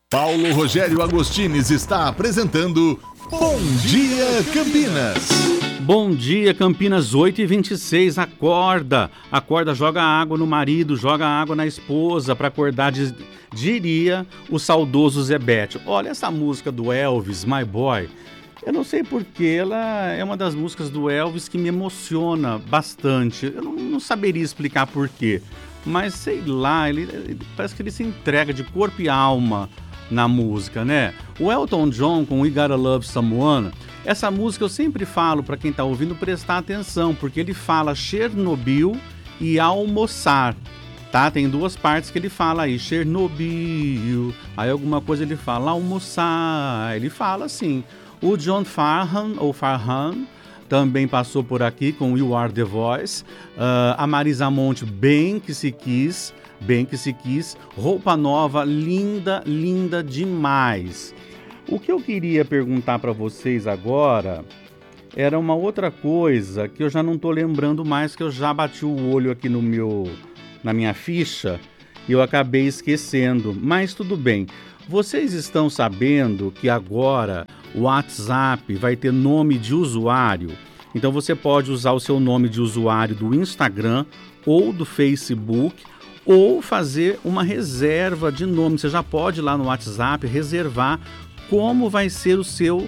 Paulo Rogério Agostines está apresentando Bom Dia Campinas. Bom dia, Campinas, 8h26, acorda, joga água no marido, joga água na esposa para acordar, diria o saudoso Zebete. Olha essa música do Elvis, My Boy, eu não sei porquê, ela é uma das músicas do Elvis que me emociona bastante, eu não saberia explicar porquê, mas sei lá, ele parece que ele se entrega de corpo e alma na música, né? O Elton John com We Gotta Love Someone, essa música eu sempre falo para quem tá ouvindo prestar atenção, porque ele fala Chernobyl e almoçar, tá? Tem duas partes que ele fala aí, Chernobyl, aí alguma coisa ele fala almoçar, ele fala assim. O John Farhan também passou por aqui com You Are The Voice, a Marisa Monte, Bem Que Se Quis, Roupa Nova, linda, linda demais. O que eu queria perguntar para vocês agora era uma outra coisa que eu já não estou lembrando mais, que eu já bati o olho aqui na minha ficha e eu acabei esquecendo, mas tudo bem. Vocês estão sabendo que agora o WhatsApp vai ter nome de usuário? Então você pode usar o seu nome de usuário do Instagram ou do Facebook, ou fazer uma reserva de nome. Você já pode ir lá no WhatsApp reservar como vai ser o seu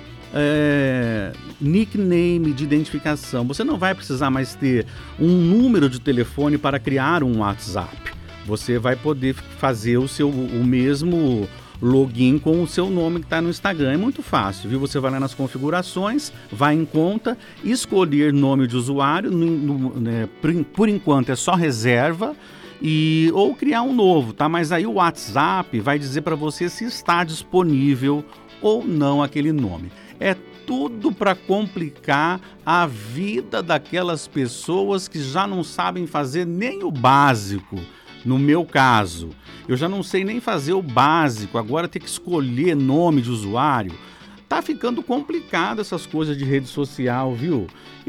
nickname de identificação. Você não vai precisar mais ter um número de telefone para criar um WhatsApp. Você vai poder fazer o mesmo login com o seu nome que está no Instagram. É muito fácil, viu? Você vai lá nas configurações, vai em conta, escolher nome de usuário, por enquanto é só reserva, ou criar um novo, tá? Mas aí o WhatsApp vai dizer para você se está disponível ou não aquele nome. É tudo para complicar a vida daquelas pessoas que já não sabem fazer nem o básico. No meu caso, eu já não sei nem fazer o básico, agora ter que escolher nome de usuário. Tá ficando complicado essas coisas de rede social, viu?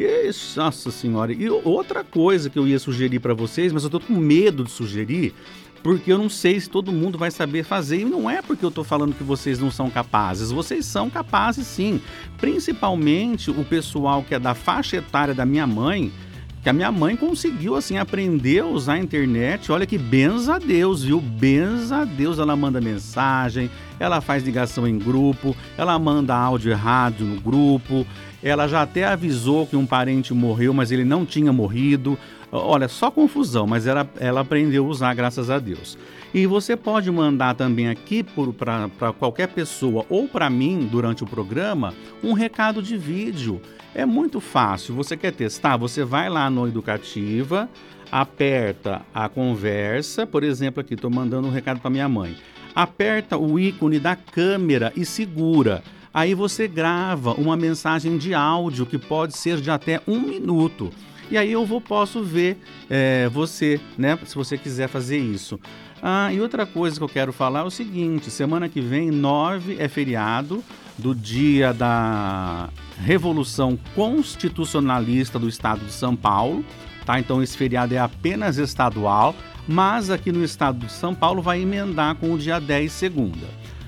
Nossa senhora. E outra coisa que eu ia sugerir para vocês, mas eu tô com medo de sugerir, porque eu não sei se todo mundo vai saber fazer. E não é porque eu tô falando que vocês não são capazes. Vocês são capazes, sim. Principalmente o pessoal que é da faixa etária da minha mãe, que a minha mãe conseguiu, assim, aprender a usar a internet. Olha que benza a Deus, viu? Benza a Deus, ela manda mensagem, ela faz ligação em grupo, ela manda áudio errado no grupo, ela já até avisou que um parente morreu, mas ele não tinha morrido. Olha, só confusão, mas ela aprendeu a usar, graças a Deus. E você pode mandar também aqui para qualquer pessoa ou para mim, durante o programa, um recado de vídeo. É muito fácil. Você quer testar? Você vai lá no Educativa, aperta a conversa, por exemplo, aqui estou mandando um recado para minha mãe. Aperta o ícone da câmera e segura. Aí você grava uma mensagem de áudio que pode ser de até 1 minuto. E aí eu posso ver você, né? Se você quiser fazer isso. E outra coisa que eu quero falar é o seguinte: semana que vem, 9 é feriado do dia da Revolução Constitucionalista do Estado de São Paulo, tá? Então esse feriado é apenas estadual, mas aqui no Estado de São Paulo vai emendar com o dia 10, segunda.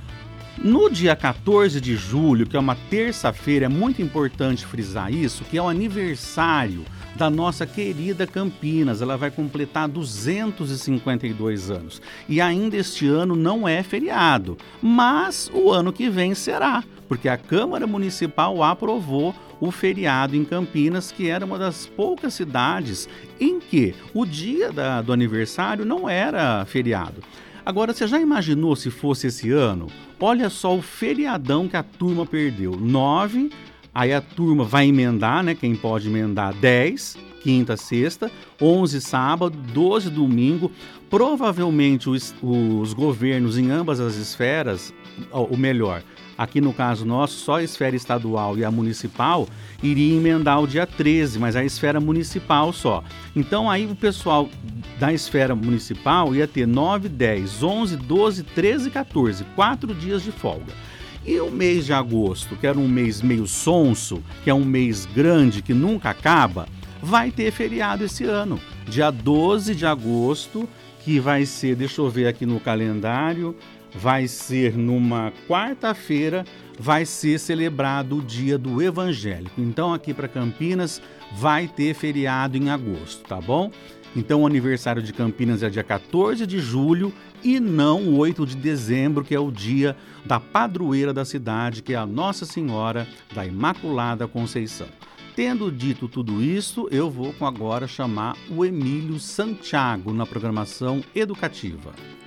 No dia 14 de julho, que é uma terça-feira, é muito importante frisar isso, que é o aniversário da nossa querida Campinas. Ela vai completar 252 anos. E ainda este ano não é feriado, mas o ano que vem será, porque a Câmara Municipal aprovou o feriado em Campinas, que era uma das poucas cidades em que o dia do aniversário não era feriado. Agora, você já imaginou se fosse esse ano? Olha só o feriadão que a turma perdeu. 9, aí a turma vai emendar, né? Quem pode emendar 10, quinta, sexta, 11 sábado, 12 domingo. Provavelmente os governos em ambas as esferas, ou melhor, aqui no caso nosso, só a esfera estadual e a municipal iria emendar o dia 13, mas a esfera municipal só. Então aí o pessoal da esfera municipal ia ter 9, 10, 11, 12, 13 e 14, 4 dias de folga. E o mês de agosto, que era um mês meio sonso, que é um mês grande, que nunca acaba, vai ter feriado esse ano, dia 12 de agosto, que vai ser, deixa eu ver aqui no calendário, vai ser numa quarta-feira, vai ser celebrado o Dia do Evangélico. Então aqui para Campinas vai ter feriado em agosto, tá bom? Então o aniversário de Campinas é dia 14 de julho e não 8 de dezembro, que é o dia da padroeira da cidade, que é a Nossa Senhora da Imaculada Conceição. Tendo dito tudo isso, eu vou agora chamar o Emílio Santiago na programação educativa.